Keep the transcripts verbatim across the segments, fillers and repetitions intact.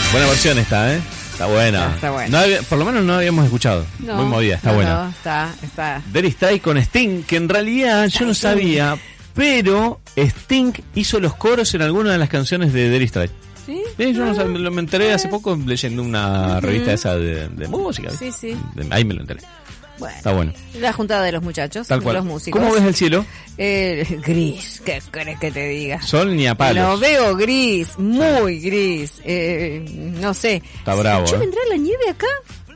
Buena versión esta, ¿eh? Está buena. Está, está buena. No había, por lo menos no habíamos escuchado. No, Muy movida, está no, buena. No, está, está. There Strike con Sting, que en realidad yo no sabía, pero Sting hizo los coros en alguna de las canciones de There Strike. ¿Sí? Sí, yo ah, no sabía, me enteré hace poco leyendo una uh-huh. revista esa de, de música. Sí, sí. De, ahí me lo enteré. Bueno, está bueno. La juntada de los muchachos, Tal cual. los músicos. ¿Cómo ves el cielo? Eh, gris, ¿qué crees que te diga? Sol ni a palos. Lo veo gris, muy gris. Eh, no sé. Está bravo. ¿Yo ¿eh? vendrá la nieve acá?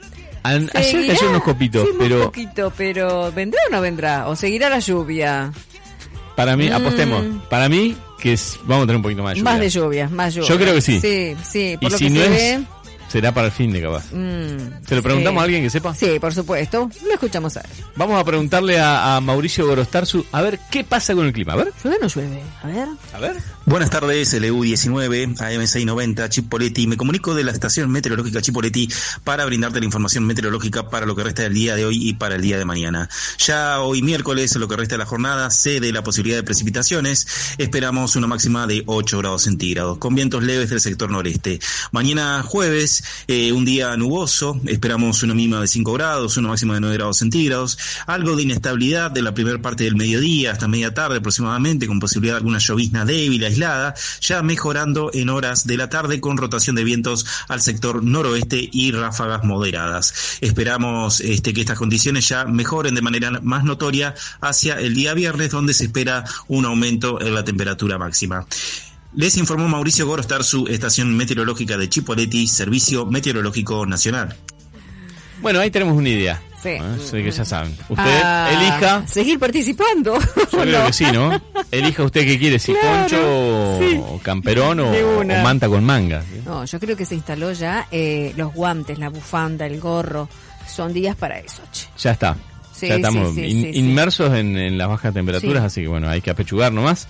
An- ayer cayó unos copitos, sí, pero. Un poquito, pero ¿vendrá o no vendrá? ¿O seguirá la lluvia? Para mí, mm. apostemos. Para mí, que es, vamos a tener un poquito más de lluvia. Más de lluvia, más lluvia. Yo creo que sí. Sí, sí. Por y lo si que no se es, ve, será para el fin de capaz. Mm, ¿Se lo preguntamos sí. a alguien que sepa? Sí, por supuesto. Lo escuchamos a ver. Vamos a preguntarle a, a Mauricio Gorostarzu a ver qué pasa con el clima. A ver. ¿Llueve o no llueve? A ver. A ver. Buenas tardes, L U diecinueve, A M seiscientos noventa, Chipoleti. Me comunico de la estación meteorológica Chipoleti para brindarte la información meteorológica para lo que resta del día de hoy y para el día de mañana. Ya hoy miércoles, lo que resta de la jornada, cede la posibilidad de precipitaciones. Esperamos una máxima de ocho grados centígrados, con vientos leves del sector noreste. Mañana jueves, eh, un día nuboso, esperamos una mínima de cinco grados, una máxima de nueve grados centígrados. Algo de inestabilidad de la primera parte del mediodía hasta media tarde aproximadamente, con posibilidad de alguna llovizna débil, aislada, ya mejorando en horas de la tarde con rotación de vientos al sector noroeste y ráfagas moderadas. Esperamos este, que estas condiciones ya mejoren de manera más notoria hacia el día viernes, donde se espera un aumento en la temperatura máxima. Les informó Mauricio Gorostarzu, estación meteorológica de Chipoleti, Servicio Meteorológico Nacional. Bueno, ahí tenemos una idea. Sí. ¿Eh? Sé que ya saben. Usted ah, elija. Seguir participando. Yo creo no. que sí, ¿no? Elija usted qué quiere, si claro, poncho sí. o camperón o, o manta con manga. ¿sí? No, yo creo que se instaló ya eh, los guantes, la bufanda, el gorro. Son días para eso, che. Ya está. Sí, ya estamos sí, sí, in, sí, inmersos sí. En, en las bajas temperaturas, sí. Así que bueno, hay que apechugar nomás.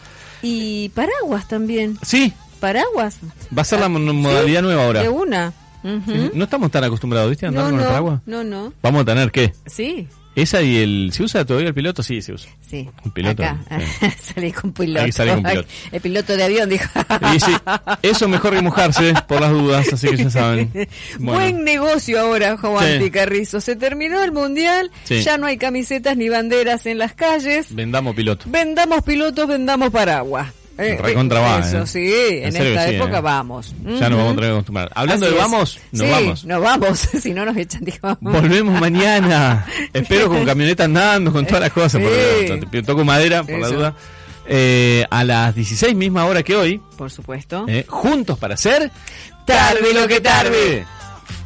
Y paraguas también. Sí. Paraguas. Va a ser la modalidad ¿Sí? nueva ahora. De una. Uh-huh. No estamos tan acostumbrados, ¿viste? A andar no, con no, el paraguas. No, no. Vamos a tener ¿qué? Sí. Esa y el... ¿Se usa todavía el piloto? Sí, se usa. Sí. El piloto. Acá. Sí. Salí con piloto. Hay que salir con piloto. El piloto de avión dijo. Y sí, eso mejor que mojarse por las dudas, así que ya saben. Bueno. Buen negocio ahora, Juan Sí. Carrizo. Se terminó el mundial, Sí. ya no hay camisetas ni banderas en las calles. Vendamos piloto. Vendamos pilotos, vendamos paraguas. Eh, Recontra va, Eso eh. sí, en, En serio esta que sí, época eh. vamos. Ya nos Ujú. vamos a tener que acostumbrar. Hablando Así de es. vamos, nos sí, vamos. nos vamos, si no nos echan, dijo. Volvemos mañana. Espero con camioneta andando, con todas las cosas. Sí. Por, te toco madera, por la Eso. duda. Eh, a las dieciséis, misma hora que hoy. Por supuesto. Eh, juntos para hacer Tarde lo que tarde.